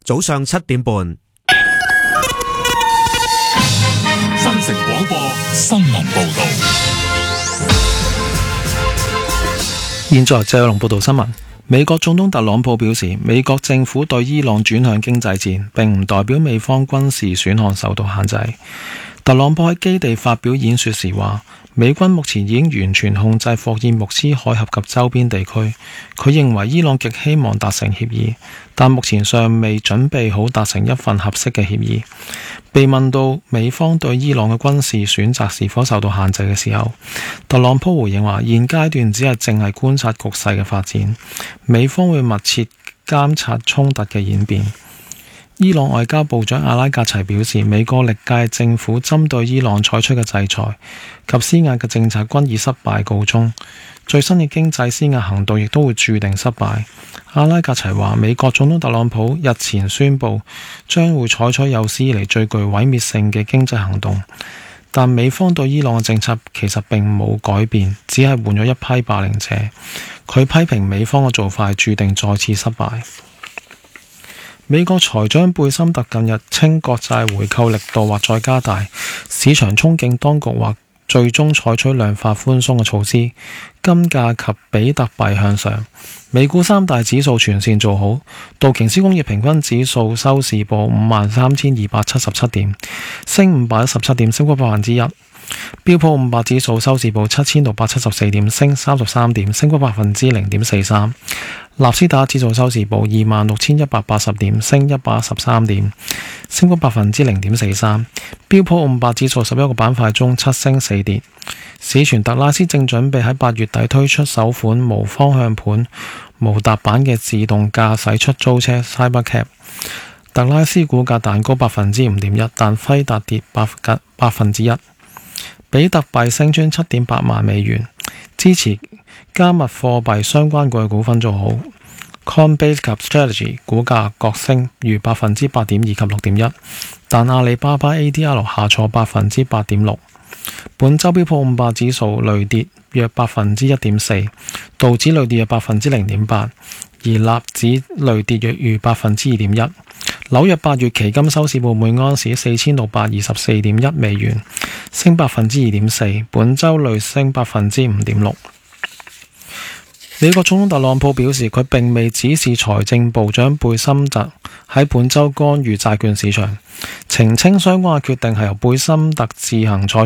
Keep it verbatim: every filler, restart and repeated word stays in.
早上七點半。 新城廣播新聞報道。 現在謝龍報道新聞。美國總統特朗普表示，美國政府對伊朗轉向經濟戰，並唔代表美方軍事選項受到限制。特朗普喺基地發表演說時話，美軍目前已經完全控制霍爾木茲海峽及周邊地區。佢認為伊朗極希望達成協議，但目前尚未準備好達成一份合適嘅協議。被問到美方對伊朗嘅軍事選擇是否受到限制嘅時候，特朗普回應話，現階段只係淨係觀察局勢嘅發展，美方會密切監察衝突嘅演變。伊朗外交部長阿拉格齊表示，美國歷屆政府針對伊朗採取嘅制裁及施壓嘅政策均以失敗告終，最新嘅經濟施壓行動亦都會注定失敗。阿拉格齊話，美國總統特朗普日前宣布將會採取有史以嚟最具毀滅性嘅經濟行動，但美方對伊朗嘅政策其實並冇改變，只係換咗一批霸凌者。佢批評美方嘅做法係注定再次失敗。美國財長貝森特近日稱國債回購力度或再加大，市場憧憬當局或最終採取量化寬鬆嘅措施，金價及比特幣向上。美股三大指數全線做好，道瓊斯工業平均指數收市報五萬三千二百七十七點，升五百一十七點，升幅百分之一。標普五百指數收市報七千六百七十四點，升三十三點，升幅百分之零點四三。納斯達克指數收市報二萬六千一百八十點，升一百一十三點，升幅百分之零點四三。標普五百指數十一個板塊中七升四跌。市傳特拉斯正準備喺八月底推出首款無方向盤、無踏板嘅自動駕駛出租車 Cybercab。特拉斯股價彈高百分之五點一，但輝達跌百分之一。比特幣升穿七點八萬美元，支持加密貨幣相關股嘅股份做好。Coinbase 及 Strategy 股價各升逾百分之八點二及六點一，但阿里巴巴 A D R 下挫百分之八點六。本周標普五百指數累跌約百分之一點四，道指累跌約百分之零點八，而納指累跌約逾百分之二點一。紐約八月期金收市報每盎司四千六百二十四點一美元，升百分之二點四，本周累升百分之五點六。美國總統特朗普表示，佢並未指示財政部長貝森特喺本周干預債券市場，澄清相關嘅決定係由貝森特自行採取。